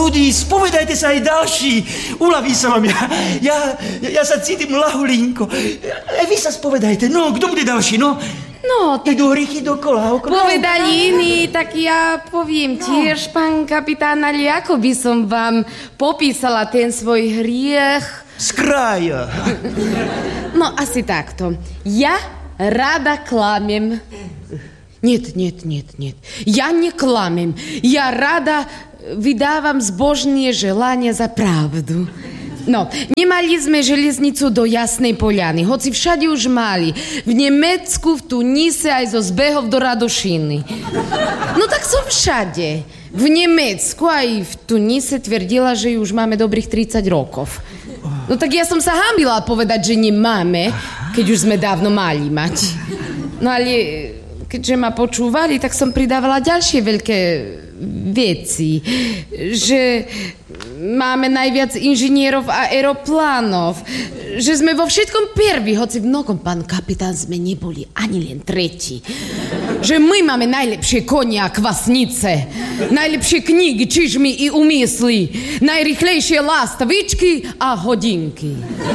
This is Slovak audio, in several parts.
ľudí, spovedajte sa aj ďalší. Uľaví sa vám, ja sa cítim ľahulinko. Vy sa spovedajte, no, kto bude ďalší, no? No, tak idú rýchy dokola, okolo. Povedali iní, tak ja poviem tiež, pán kapitán, ale ako by som vám popísala ten svoj hriech? Z kraja. No, asi takto. Ja rada klamem. Niet. Ja neklamem. Ja rada vydávam zbožné želania za pravdu. No, nemali sme železnicu do Jasnej Poľany, hoci všade už mali. V Nemecku, v Tunise, aj zo zbehov do Radošiny. No tak som všade. V Nemecku aj v Tunise tvrdila, že už máme dobrých 30 rokov. No tak ja som sa hanbila povedať, že nemáme, keď už sme dávno mali mať. No ale keďže ma počúvali, tak som pridávala ďalšie veľké veci. Že máme najviac inžinierov a aeroplánov. Že sme vo všetkom prví, hoci v mnohom, pán kapitán, sme neboli ani len tretí. Že my máme najlepšie konia a kvasnice, najlepšie knihy, čižmy i umysly, najrychlejšie lastavičky a hodinky.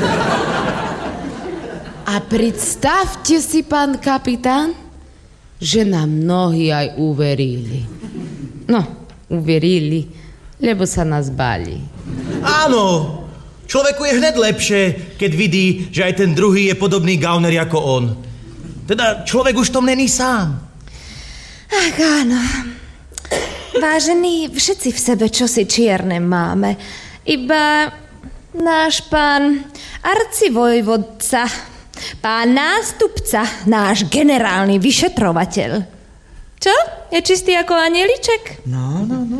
A predstavte si, pán kapitán, že nám mnohí aj uverili. No, uverili, lebo sa nás báli. Áno, človeku je hned lepšie, keď vidí, že aj ten druhý je podobný gauner ako on. Teda človek už tom není sám. Ach, áno. Vážení, všetci v sebe čosi čierne máme. Iba náš pán arcivojvodca, pán nástupca, náš generálny vyšetrovateľ. Čo? Je čistý ako anieliček? No.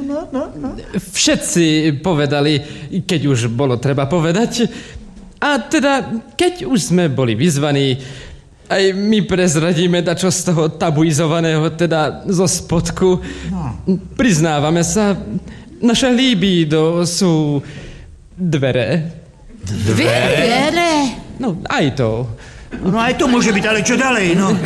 Všetci povedali, keď už bolo treba povedať. A teda, keď už sme boli vyzvaní, aj my prezradíme dačo z toho tabuizovaného, teda zo spodku. No. Priznávame sa, naše libido sú dvere. Dvere? No, aj to. No aj to môže byť, ale čo ďalej, no?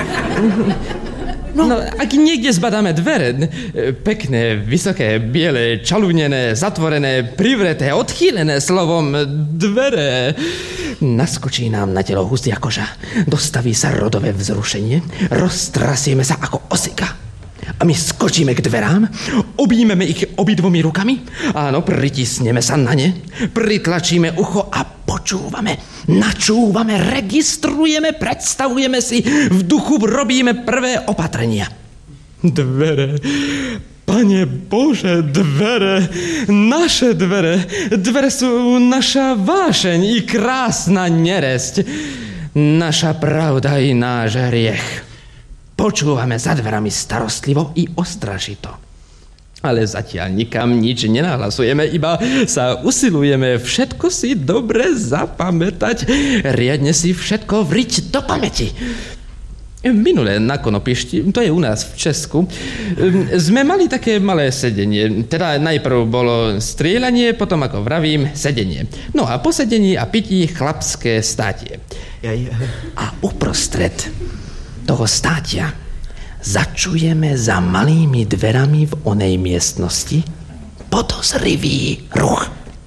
No, ak niekde zbadáme dvere, pekné, vysoké, biele, čalúnené, zatvorené, privreté, odchýlené, slovom dvere, naskočí nám na telo hustia koža, dostaví sa rodové vzrušenie, roztrasieme sa ako osika. A my skočíme k dverám, objímeme ich obidvomi rukami, áno, pritisneme sa na ne, pritlačíme ucho a počúvame, načúvame, registrujeme, predstavujeme si, v duchu robíme prvé opatrenia. Dvere, Pane Bože, dvere, naše dvere, dvere sú naša vášeň i krásna neresť, naša pravda i náš hriech. Počúvame za dverami starostlivo i ostražito. Ale zatiaľ nikam nič nenahlasujeme, iba sa usilujeme všetko si dobre zapamätať, riadne si všetko vriť do pamäti. Minule na Konopišti, to je u nás v Česku, sme mali také malé sedenie. Teda najprv bolo strieľanie, potom, ako vravím, sedenie. No a po sedení a pití chlapské státie. A uprostred toho státia začujeme za malými dverami v onej miestnosti podozrivý ruch.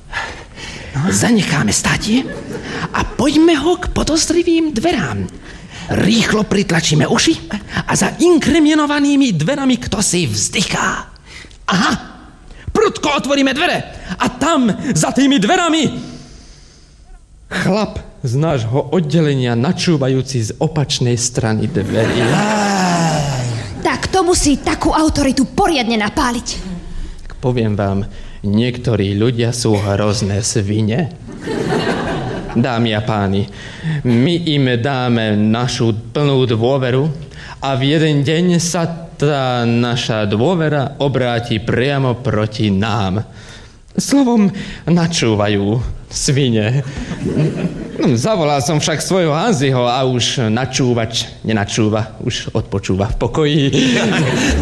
Zanecháme státie a poďme ho k podozrivým dverám. Rýchlo pritlačíme uši a za inkriminovanými dverami kto si vzdychá. Aha, prudko otvoríme dvere a tam za tými dverami chlap z nášho oddelenia načúvajúci z opačnej strany dverí. Tak to musí takú autoritu poriadne napáliť. Poviem vám, niektorí ľudia sú hrozné svine. Dámy a páni, my im dáme našu plnú dôveru a v jeden deň sa tá naša dôvera obráti priamo proti nám. Slovom, načúvajú svine. Zavolal som však svojho Hanziho a už načúvač nenačúva, už odpočúva v pokoji.